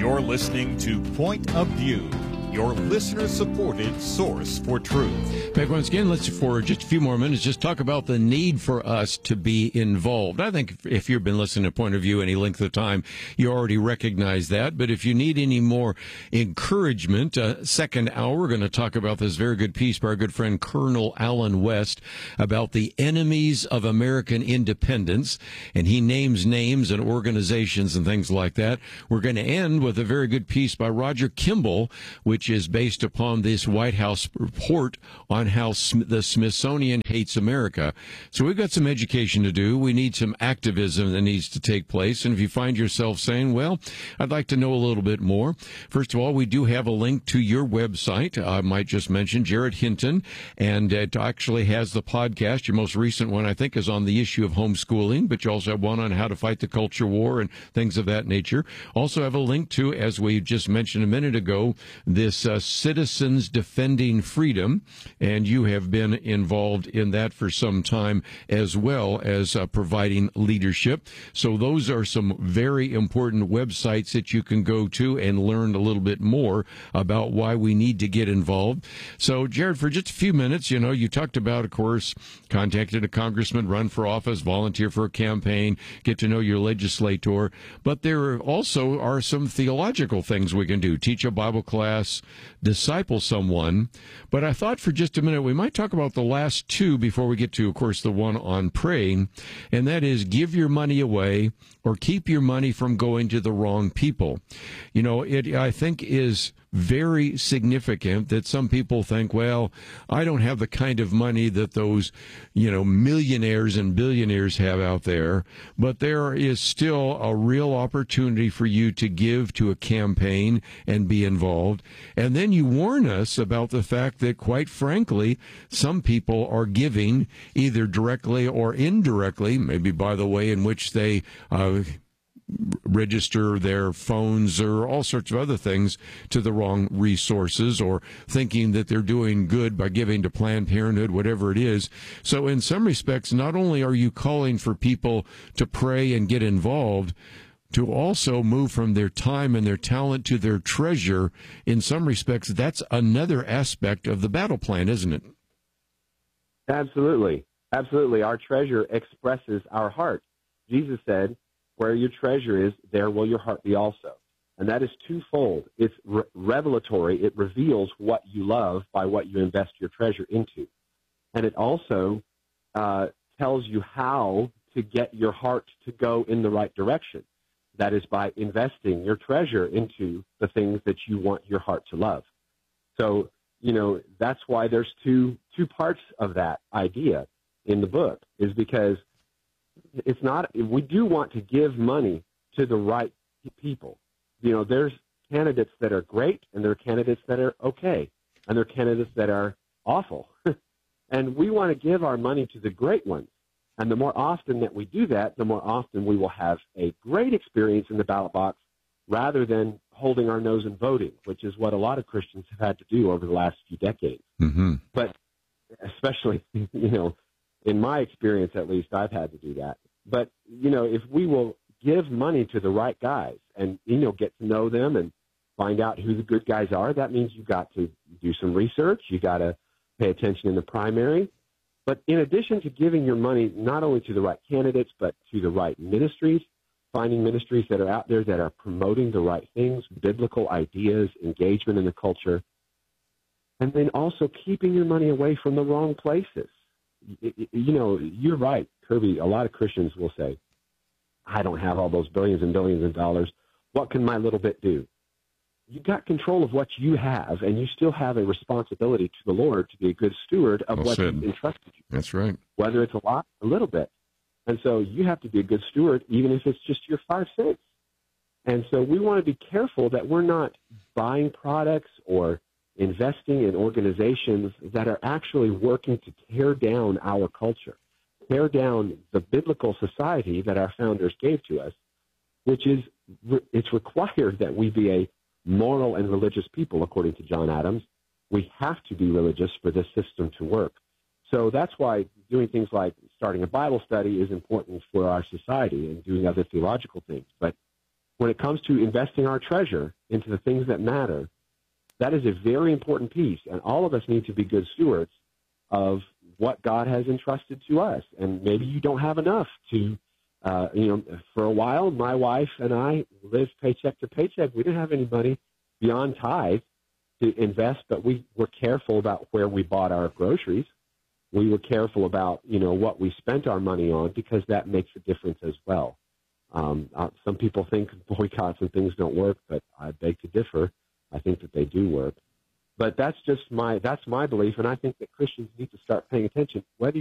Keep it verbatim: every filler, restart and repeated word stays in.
You're listening to Point of View, your listener-supported source for truth. Back once again, let's, for just a few more minutes, just talk about the need for us to be involved. I think if you've been listening to Point of View any length of time, you already recognize that. But if you need any more encouragement, uh, second hour, we're going to talk about this very good piece by our good friend Colonel Allen West about the enemies of American independence. And he names names and organizations and things like that. We're going to end with a very good piece by Roger Kimball, which is based upon this White House report on how Sm- the Smithsonian hates America. So we've got some education to do. We need some activism that needs to take place. And if you find yourself saying, well, I'd like to know a little bit more, first of all, we do have a link to your website. I might just mention Jared Hinton, and it actually has the podcast. Your most recent one, I think, is on the issue of homeschooling, but you also have one on how to fight the culture war and things of that nature. Also have a link to, as we just mentioned a minute ago, this uh, Citizens Defending Freedom, and you have been involved in that for some time as well as uh, providing leadership. So those are some very important websites that you can go to and learn a little bit more about why we need to get involved. So, Jared, for just a few minutes, you know, you talked about, of course, contacted a congressman, run for office, volunteer for a campaign, get to know your legislator, but there also are some theological things we can do. Teach a Bible class, disciple someone. But I thought for just a minute we might talk about the last two before we get to, of course, the one on praying, and that is give your money away or keep your money from going to the wrong people. You know, it, I think, is very significant that some people think, well, I don't have the kind of money that those, you know, millionaires and billionaires have out there, but there is still a real opportunity for you to give to a campaign and be involved. And then you warn us about the fact that, quite frankly, some people are giving either directly or indirectly, maybe by the way in which they uh, register their phones or all sorts of other things to the wrong resources, or thinking that they're doing good by giving to Planned Parenthood, whatever it is. So in some respects, not only are you calling for people to pray and get involved, to also move from their time and their talent to their treasure, in some respects, that's another aspect of the battle plan, isn't it? Absolutely. Absolutely. Our treasure expresses our heart. Jesus said, where your treasure is, there will your heart be also. And that is twofold. It's re- revelatory. It reveals what you love by what you invest your treasure into. And it also uh, tells you how to get your heart to go in the right direction. That is by investing your treasure into the things that you want your heart to love. So, you know, that's why there's two two parts of that idea in the book, is because it's not, we do want to give money to the right people. You know, there's candidates that are great, and there are candidates that are okay, and there are candidates that are awful. And we want to give our money to the great ones. And the more often that we do that, the more often we will have a great experience in the ballot box rather than holding our nose and voting, which is what a lot of Christians have had to do over the last few decades. Mm-hmm. But especially, you know, in my experience, at least, I've had to do that. But, you know, if we will give money to the right guys and, you know, get to know them and find out who the good guys are, that means you've got to do some research. You got to pay attention in the primary. But in addition to giving your money not only to the right candidates, but to the right ministries, finding ministries that are out there that are promoting the right things, biblical ideas, engagement in the culture, and then also keeping your money away from the wrong places. You know, you're right, Kirby. A lot of Christians will say, I don't have all those billions and billions of dollars. What can my little bit do? You've got control of what you have, and you still have a responsibility to the Lord to be a good steward of well what said. He's entrusted you. That's right. Whether it's a lot, a little bit. And so you have to be a good steward, even if it's just your five cents. And so we want to be careful that we're not buying products or investing in organizations that are actually working to tear down our culture, tear down the biblical society that our founders gave to us, which is, it's required that we be a moral and religious people, according to John Adams. We have to be religious for this system to work. So that's why doing things like starting a Bible study is important for our society, and doing other theological things. But when it comes to investing our treasure into the things that matter, that is a very important piece, and all of us need to be good stewards of what God has entrusted to us. And maybe you don't have enough to, uh, you know, for a while, my wife and I lived paycheck to paycheck. We didn't have any money beyond tithe to invest, but we were careful about where we bought our groceries. We were careful about, you know, what we spent our money on, because that makes a difference as well. Um, uh, some people think boycotts and things don't work, but I beg to differ. I think that they do work. But that's just my, that's my belief, and I think that Christians need to start paying attention, whether